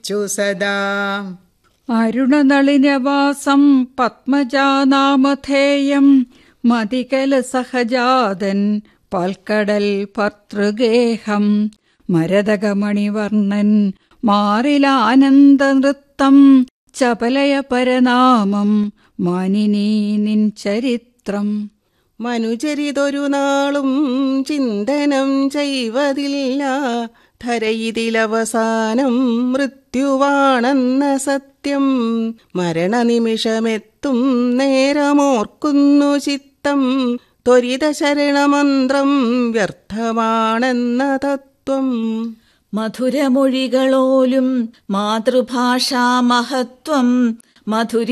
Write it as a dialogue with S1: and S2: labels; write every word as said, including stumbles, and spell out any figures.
S1: വച്ചു സദാ.
S2: അരുണനളിനവാസം പത്മജാനാമധേയം മതികല സഹജാതൻ പാൽക്കടൽ ഭർതൃഗേഹം മരതകമണിവർണ്ണൻ മാറിലാനന്ദ നൃത്തം ചപലയ പരനാമം മാനിനീ നിൻ ചരിത്രം.
S3: മനുചരിതൊരു നാളും ചിന്തനം ചെയ്വതില്ല, ധരയിതിലവസാനം മൃത്യുവാണെന്ന സത്യം. മരണനിമിഷമെത്തും നേരമോർക്കുന്നു ചിത്തം, ത്വരിത ശരണമന്ത്രം വ്യർത്ഥമാണെന്ന തത്വം.
S4: മധുരമൊഴികളോലും മാതൃഭാഷാ മഹത്വം മധുരി